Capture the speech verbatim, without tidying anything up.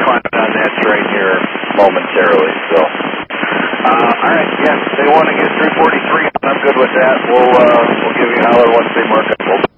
climbing on that train here momentarily. So, uh, all right, yeah, they want to get three forty-three. I'm good with that. We'll uh, we'll give you a holler once they mark up.